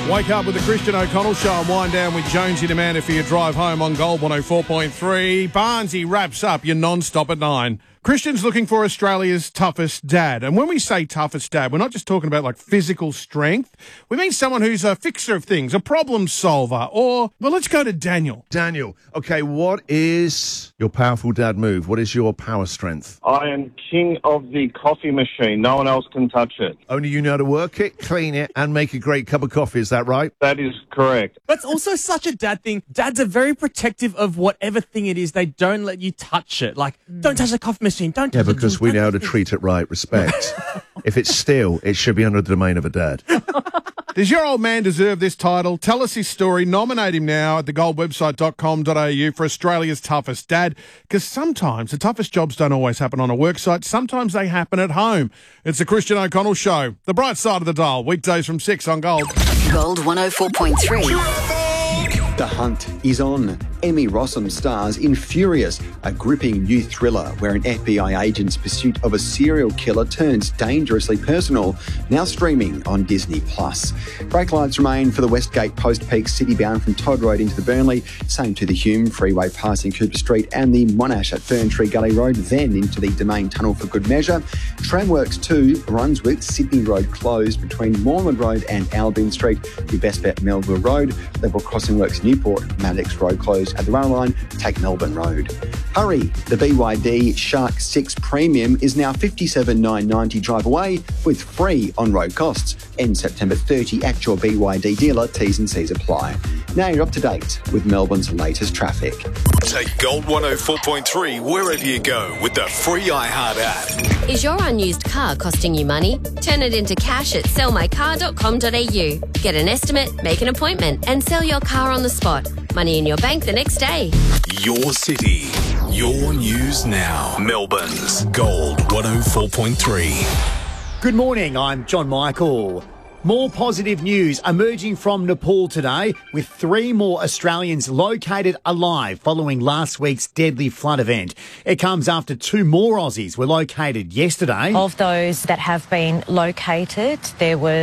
Wake up with the Christian O'Connell Show and wind down with Jonesy and Amanda for your drive home on Gold 104.3. Barnesy wraps up your non-stop at 9. Christian's looking for Australia's toughest dad. And when we say toughest dad, we're not just talking about like physical strength. We mean someone who's a fixer of things, a problem solver, or, well, let's go to Daniel. Daniel, okay, what is your powerful dad move? What is your power strength? I am king of the coffee machine. No one else can touch it. Only you know how to work it, clean it, and make a great cup of coffee. Is that right? That is correct. That's also such a dad thing. Dads are very protective of whatever thing it is. They don't let you touch it. Like, don't touch the coffee machine. Don't touch Yeah, the because juice, we don't know how touch to this. treat it right. Respect. If it's steel, it should be under the domain of a dad. Does your old man deserve this title? Tell us his story. Nominate him now at thegoldwebsite.com.au for Australia's toughest dad. Because sometimes the toughest jobs don't always happen on a work site. Sometimes they happen at home. It's the Christian O'Connell Show. The bright side of the dial. Weekdays from 6 on Gold. Gold 104.3. The hunt is on. Emmy Rossum stars in Furious, a gripping new thriller where an FBI agent's pursuit of a serial killer turns dangerously personal, now streaming on Disney+. Brake lights remain for the Westgate Post Peak City bound from Todd Road into the Burnley, same to the Hume Freeway passing Cooper Street and the Monash at Ferntree Gully Road, then into the Domain Tunnel for good measure. Tramworks 2, Brunswick, Sydney Road closed between Moreland Road and Albion Street, your best bet Melville Road, Level Crossing Works Newport, Maddox Road closed at the rail line, take Melbourne Road. Hurry, the BYD Shark 6 Premium is now $57,990 drive away with free on-road costs. End September 30 at your BYD dealer, T's and C's apply. Now you're up to date with Melbourne's latest traffic. Take Gold 104.3 wherever you go with the free iHeart app. Is your unused car costing you money? Turn it into cash at sellmycar.com.au. Get an estimate, make an appointment, and sell your car on the spot. Money in your bank the next day. Your city, your news now. Melbourne's Gold 104.3. Good morning, I'm John Michael. More positive news emerging from Nepal today, with 3 more Australians located alive following last week's deadly flood event. It comes after 2 more Aussies were located yesterday. Of those that have been located, there were